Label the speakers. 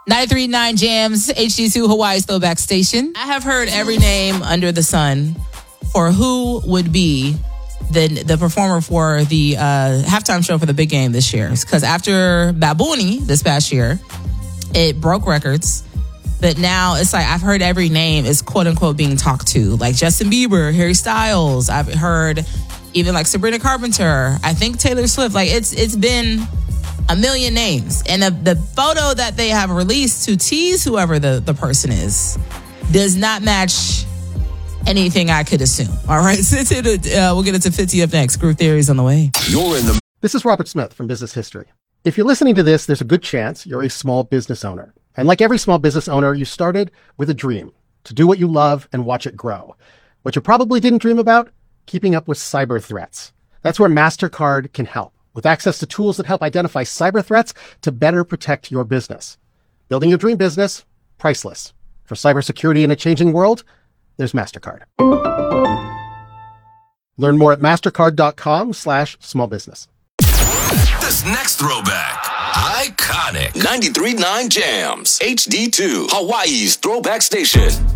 Speaker 1: 93.9 Jams, HD2 Hawaii's Throwback Station. I have heard every name under the sun for who would be the performer for the halftime show for the big game this year. Because after Babuni this past year, it broke records. But now it's like I've heard every name is quote unquote being talked to. Like Justin Bieber, Harry Styles. I've heard even like Sabrina Carpenter. I think Taylor Swift. Like it's been a million names. And the photo that they have released to tease whoever the person is does not match anything I could assume. All right. We'll get into 50 up next. Groove Theory's on the way.
Speaker 2: This is Robert Smith from Business History. If you're listening to this, there's a good chance you're a small business owner. And like every small business owner, you started with a dream to do what you love and watch it grow. What you probably didn't dream about, keeping up with cyber threats. That's where MasterCard can help, with access to tools that help identify cyber threats to better protect your business. Building your dream business, priceless. For cybersecurity in a changing world, there's MasterCard. Learn more at mastercard.com/smallbusiness.
Speaker 3: This next throwback, iconic. 93.9 Jams, HD2, Hawaii's Throwback Station.